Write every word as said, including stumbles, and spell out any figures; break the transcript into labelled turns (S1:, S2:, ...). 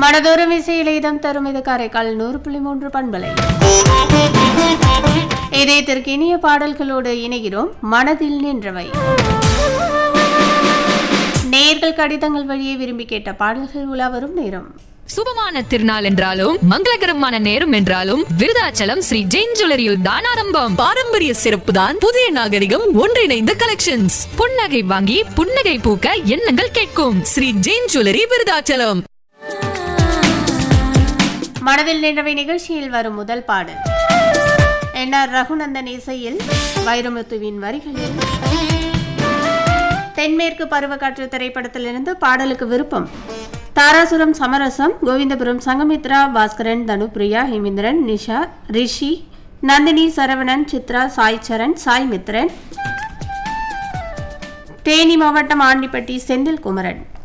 S1: மனதோறும் இசையில் இதம் தரும் இது காரைக்கால் நூறு புள்ளி மூன்று பண்பலை. இதயத்திற்கு இனிய பாடல்களோடு இணைகிறோம் மனதில் நின்றவை. நேயர்கள் கடிதங்கள் வழியே விரும்பி கேட்ட பாடல்கள் உலாவரும் நேரம்.
S2: சுபமான திருநாள் என்றாலும் மங்களகரமான நேரம் என்றாலும் விருதாச்சலம் ஸ்ரீ ஜெயின் ஜுவல்லரியில் தான் ஆரம்பம்.
S3: பாரம்பரிய சிறப்பு தான் புதிய நாகரிகம் ஒன்றிணைந்த கலெக்ஷன்ஸ்.
S2: புன்னகை வாங்கி புன்னகை பூக்க எண்ணங்கள் கேட்கும்
S3: ஸ்ரீ ஜெயின் ஜுவல்லரி விருதாச்சலம்.
S1: மனதில் நின்றவை நிகழ்ச்சியில் வரும் முதல் பாடல் என் ஆர் ரகுநந்தன் இசையில் வைரமுத்துவின் வரிகளில் தென்மேற்கு பருவக்காற்று திரைப்படத்திலிருந்து பாடலுக்கு விருப்பம் தாராசுரம் சமரசம், கோவிந்தபுரம் சங்கமித்ரா, பாஸ்கரன், தனுப்பிரியா, ஹேமிந்திரன், நிஷா, ரிஷி, நந்தினி, சரவணன், சித்ரா, சாய் சரண், சாய் மித்ரன், தேனி மாவட்டம் ஆண்டிப்பட்டி செந்தில் குமரன்.